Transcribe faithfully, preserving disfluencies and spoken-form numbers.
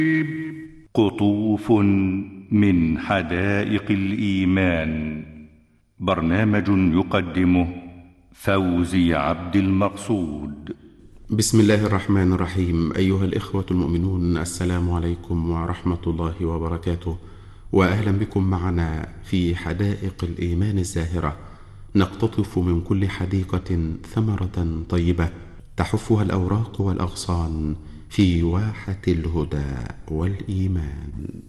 قطوف من حدائق الإيمان، برنامج يقدمه فوزي عبد المقصود. بسم الله الرحمن الرحيم. أيها الإخوة المؤمنون، السلام عليكم ورحمة الله وبركاته، وأهلا بكم معنا في حدائق الإيمان الزاهرة، نقتطف من كل حديقة ثمرة طيبة تحفها الأوراق والأغصان في واحة الهدى والإيمان.